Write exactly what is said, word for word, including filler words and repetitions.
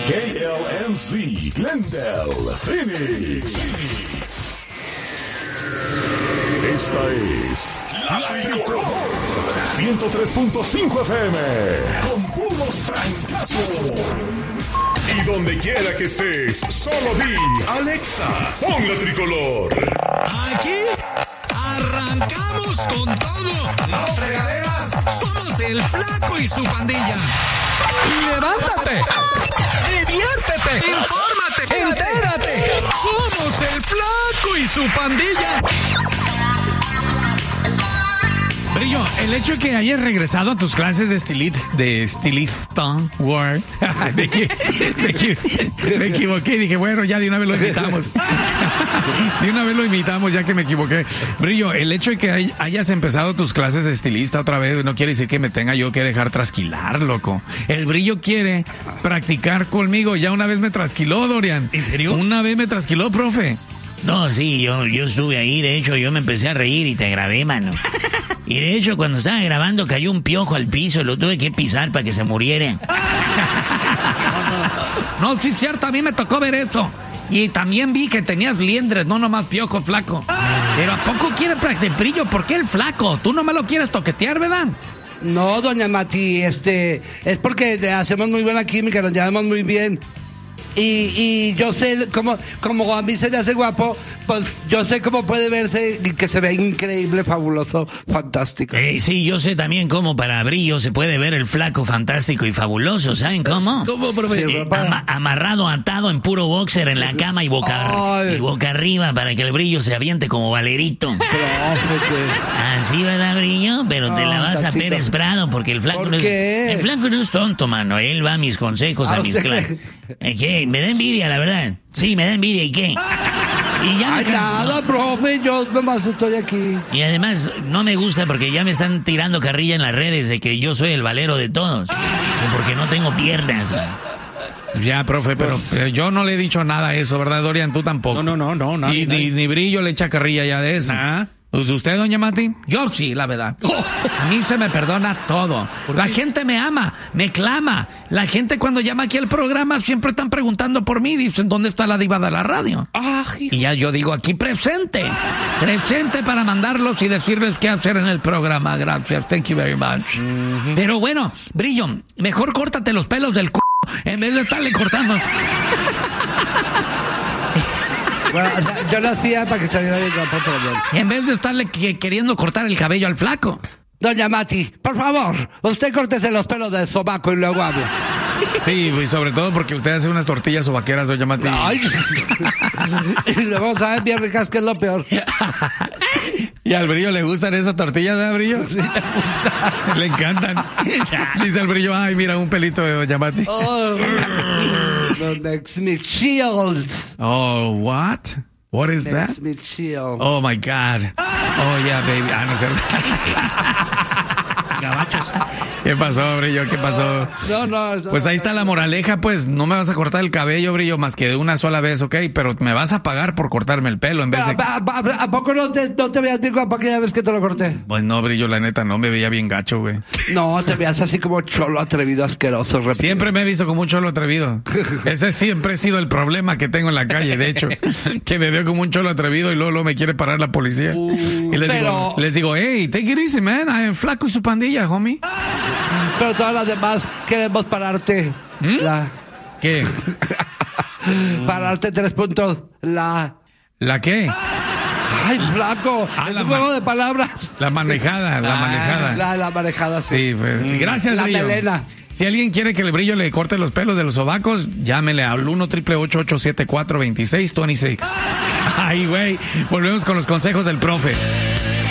K L M C, Glendale, Phoenix. Esta es La Tricolor ciento tres punto cinco F M con puros francazos. Y donde quiera que estés, solo di Alexa, pon La Tricolor. Aquí arrancamos con todo. No fregaderas, somos el Flaco y su pandilla. ¡Levántate! ¡Diviértete! ¡Infórmate! ¡Entérate! ¡Somos el Flaco y su pandilla! Brillo, el hecho de que hayas regresado a tus clases de estilista, de estilista, Word, me, equi- me, equi- me equivoqué y dije, bueno, ya de una vez lo imitamos. De una vez lo imitamos, ya que me equivoqué. Brillo, el hecho de que hay- hayas empezado tus clases de estilista otra vez no quiere decir que me tenga yo que dejar trasquilar, loco. El Brillo quiere practicar conmigo. Ya una vez me trasquiló, Dorian. ¿En serio? Una vez me trasquiló, profe. No, sí, yo, yo estuve ahí, de hecho yo me empecé a reír y te grabé, mano. Y de hecho cuando estaba grabando cayó un piojo al piso y lo tuve que pisar para que se muriera. No, sí es cierto, a mí me tocó ver eso. Y también vi que tenías liendres, no nomás piojo, Flaco. Pero ¿a poco quiere practicar, Brillo? ¿Por qué el Flaco? Tú no me lo quieres toquetear, ¿verdad? No, doña Mati, este, es porque hacemos muy buena química, nos llevamos muy bien. Y, y yo sé, como, como a mí se me hace guapo, pues yo sé cómo puede verse y que se ve increíble, fabuloso, fantástico. Eh, sí, yo sé también cómo para Brillo se puede ver el Flaco fantástico y fabuloso, ¿saben cómo? ¿Cómo, profe? Sí, Eh, ama- amarrado, atado en puro boxer en la cama y boca, Ay. y boca arriba para que el Brillo se aviente como Valerito. Así, ¿verdad, Brillo? Pero te la Ah, vas a tantito. Pérez Prado porque el Flaco ¿Por no es... qué? El Flaco no es tonto, mano. Él va a mis consejos, a Ah, mis usted clases. Eh, ¿Qué? Me da envidia, la verdad. Sí, me da envidia. ¿Y qué? Y ya me Ay, ca- nada, profe, yo nomás estoy aquí. Y además no me gusta porque ya me están tirando carrilla en las redes de que yo soy el valero de todos. Que porque no tengo piernas. Man. Ya, profe, pero, pero yo no le he dicho nada a eso, ¿verdad, Dorian? Tú tampoco. No, no, no, no, nadie, Y nadie. ni, ni Brillo le echa carrilla ya de eso. Nah. ¿Usted, doña Mati? Yo sí, la verdad. A mí se me perdona todo. La gente me ama, me clama. La gente cuando llama aquí al programa siempre están preguntando por mí. Dicen, ¿dónde está la diva de la radio? Y ya yo digo, aquí presente. Presente para mandarlos y decirles qué hacer en el programa. Gracias, thank you very much. Pero bueno, Brillo, mejor córtate los pelos del c*** en vez de estarle cortando. Bueno, o sea, yo lo hacía para que saliera bien guapo, pero bueno. En vez de estarle que- queriendo cortar el cabello al Flaco. Doña Mati, por favor, usted córtese los pelos del sobaco y luego habla. Sí, y sobre todo porque usted hace unas tortillas o vaqueras, doña Mati. Ay. Y luego saben bien ricas, que es lo peor. Y al Brillo le gustan esas tortillas, ¿verdad, Brillo? Le encantan. Dice el Brillo, ay, mira, un pelito de doña Mati. Oh, that makes me chill. Oh, what? What is that? Makes me chill. Oh, my God. Oh, yeah, baby. Ah, no es cierto. Gabachos. ¿Qué pasó, Brillo? ¿Qué pasó? No, no. no Pues ahí está la moraleja, pues no me vas a cortar el cabello, Brillo, más que de una sola vez, ¿ok? Pero me vas a pagar por cortarme el pelo en vez de... ¿A, a- a- ¿a poco no te, no te veías bien guapo aquella vez que te lo corté? Pues no, Brillo, la neta, no me veía bien gacho, güey. No, te veías así como cholo, atrevido, asqueroso. repetido. Siempre me he visto como un cholo atrevido. Ese siempre ha sido el problema que tengo en la calle, de hecho. Que me veo como un cholo atrevido y luego, luego me quiere parar la policía. y les, pero- digo, les digo, hey, take it easy, man. I am Flaco y su pandilla, homie. Pero todas las demás queremos pararte. ¿Mm? La, ¿Qué? pararte tres puntos. La. ¿La qué? Ay, flaco. Ah, es la un juego ma- de palabras. La manejada, la Ah, manejada. La, la manejada, sí. Sí, pues, gracias, La Brillo. melena. Si alguien quiere que el Brillo le corte los pelos de los sobacos, llámele al uno, ocho ocho ocho, siete cuatro dos seis, dos seis. Ay, güey. Volvemos con los consejos del profe.